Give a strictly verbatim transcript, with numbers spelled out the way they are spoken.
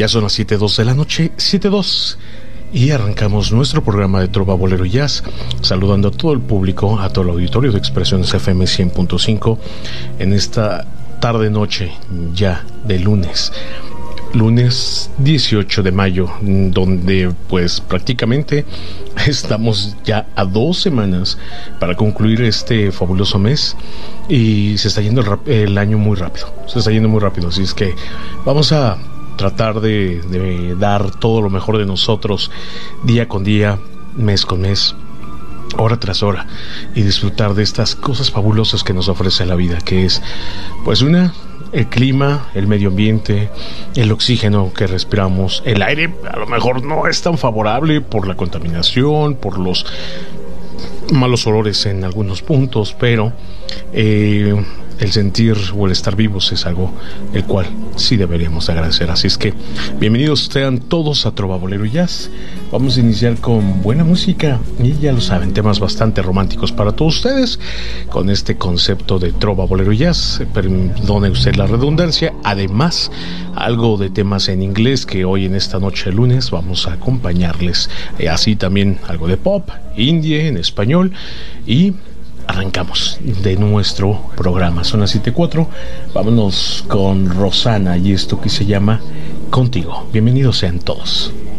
Ya son las siete dos de la noche, siete dos, y arrancamos nuestro programa de Trova, Bolero y Jazz, saludando a todo el público, a todo el auditorio de Expresiones F M cien punto cinco en esta tarde-noche ya de lunes. Lunes dieciocho de mayo, donde pues prácticamente estamos ya a dos semanas para concluir este fabuloso mes y se está yendo el, el año muy rápido, se está yendo muy rápido, así es que vamos a tratar de, de dar todo lo mejor de nosotros día con día, mes con mes, hora tras hora, y disfrutar de estas cosas fabulosas que nos ofrece la vida, que es pues una, el clima, el medio ambiente, el oxígeno que respiramos. El aire a lo mejor no es tan favorable por la contaminación, por los malos olores en algunos puntos, pero eh, el sentir o el estar vivos es algo el cual sí deberíamos agradecer. Así es que bienvenidos sean todos a Trova, Bolero y Jazz. Vamos a iniciar con buena música y ya lo saben, temas bastante románticos para todos ustedes con este concepto de Trova, Bolero y Jazz. Perdone usted la redundancia. Además, algo de temas en inglés que hoy en esta noche de lunes vamos a acompañarles. Eh, así también algo de pop, indie en español, y arrancamos de nuestro programa. Son las siete cuatro. Vámonos con Rosana y esto que se llama Contigo. Bienvenidos sean todos.